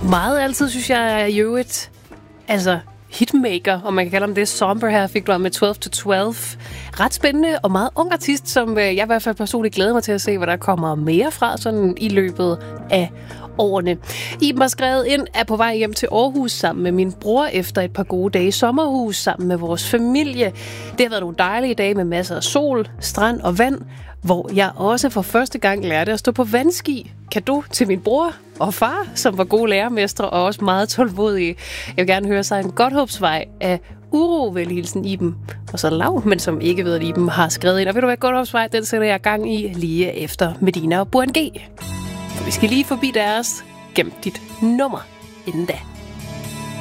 Meget altid, synes jeg, er i øvrigt. Altså, hitmaker, om man kan kalde ham det. Somber her fik du med 12 to 12. Ret spændende og meget ung artist, som jeg i hvert fald personligt glæder mig til at se, hvad der kommer mere fra sådan i løbet af årene. Iben har skrevet ind, er på vej hjem til Aarhus sammen med min bror efter et par gode dage i sommerhus sammen med vores familie. Det har været nogle dejlige dage med masser af sol, strand og vand, hvor jeg også for første gang lærte at stå på vandski. Cadeau til min bror og far, som var gode lærermestre og også meget tålmodige. Jeg vil gerne høre sig en Godthåbsvej af Uro, vel hilsen Iben. Og så Lav, men som ikke ved, at Iben har skrevet ind. Og ved du hvad, Godthåbsvej, den sætter jeg gang i lige efter Medina og Burhan G. For vi skal lige forbi deres. Gem dit nummer inden da.